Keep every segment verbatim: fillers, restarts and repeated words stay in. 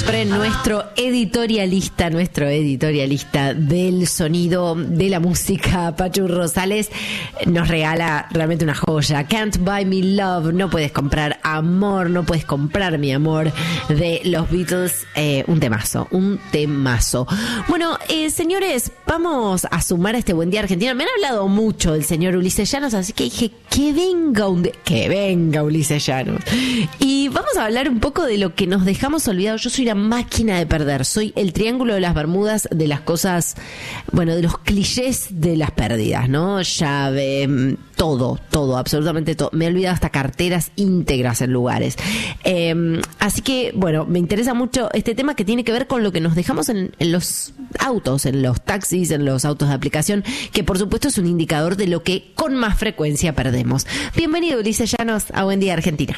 siempre nuestro editorialista, nuestro editorialista del sonido, de la música, Pachu Rosales, nos regala realmente una joya. Can't Buy Me Love, no puedes comprar amor, no puedes comprar mi amor, de los Beatles. Eh, un temazo, un temazo. Bueno, eh, señores, vamos a sumar a este Buen Día Argentina. Me han hablado mucho del señor Ulises Llanos, así que dije que venga un de- que venga Ulises Llanos. Y vamos a hablar un poco de lo que nos dejamos olvidados. Yo soy la máquina de perder, soy el triángulo de las Bermudas de las cosas, bueno, de los clichés de las pérdidas, ¿no? Llave, todo, todo, absolutamente todo. Me he olvidado hasta carteras íntegras en lugares. Eh, así que, bueno, me interesa mucho este tema que tiene que ver con lo que nos dejamos en, en los autos, en los taxis, en los autos de aplicación, que por supuesto es un indicador de lo que con más frecuencia perdemos. Bienvenido, Ulises Llanos, a Buen Día Argentina.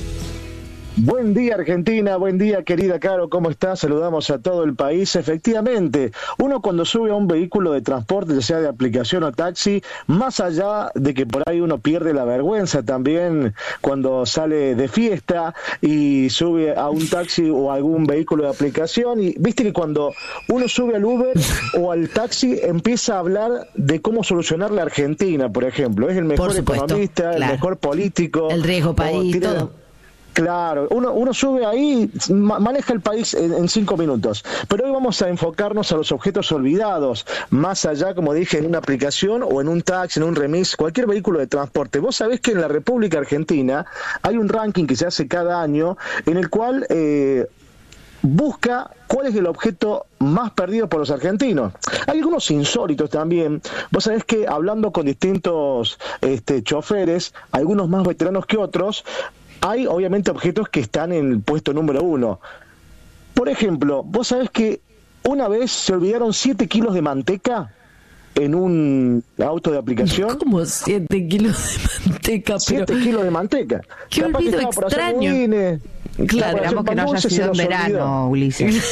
Buen día Argentina, buen día querida Caro, ¿cómo estás? Saludamos a todo el país. Efectivamente, uno cuando sube a un vehículo de transporte, ya sea de aplicación o taxi, más allá de que por ahí uno pierde la vergüenza también cuando sale de fiesta y sube a un taxi o a algún vehículo de aplicación, y viste que cuando uno sube al Uber o al taxi empieza a hablar de cómo solucionar la Argentina, por ejemplo. Es el mejor economista, claro, el mejor político. El riesgo país, tiene, todo. Claro, uno, uno sube ahí, ma- maneja el país en, en cinco minutos, pero hoy vamos a enfocarnos a los objetos olvidados, más allá, como dije, en una aplicación o en un taxi, en un remis, cualquier vehículo de transporte. Vos sabés que en la República Argentina hay un ranking que se hace cada año en el cual eh, busca cuál es el objeto más perdido por los argentinos. Hay algunos insólitos también. Vos sabés que hablando con distintos este, choferes, algunos más veteranos que otros, hay obviamente objetos que están en el puesto número uno. Por ejemplo, vos sabés que una vez se olvidaron siete kilos de manteca en un auto de aplicación. ¿Cómo siete kilos de manteca? siete kilos de manteca. Qué Capaz olvido que estaba por hacer extraño. budines, Claro, esperamos que no haya sido en verano, Ulises.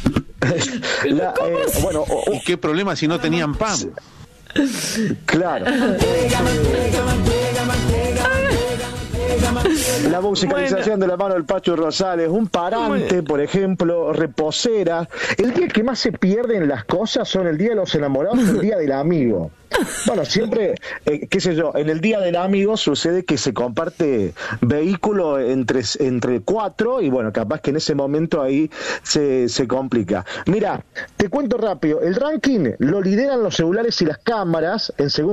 La, eh, bueno, o, o, ¿Y qué problema si no tenían pan? Claro. La musicalización bueno. de la mano del Pachu Rosales, un parante, por ejemplo, reposera. El día que más se pierden las cosas son el día de los enamorados, el día del amigo. Bueno, siempre, eh, qué sé yo, en el día del amigo sucede que se comparte vehículo entre, entre cuatro y bueno, capaz que en ese momento ahí se, se complica. Mira, te cuento rápido, el ranking lo lideran los celulares y las cámaras en segundo